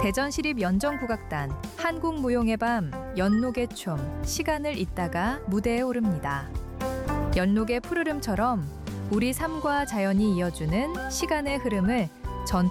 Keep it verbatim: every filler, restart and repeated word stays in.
대전시립연정국악단, 한국무용의 밤, 연록의 춤, 시간을 잇다가 무대에 오릅니다. 연록의 푸르름처럼 우리 삶과 자연이 이어주는 시간의 흐름을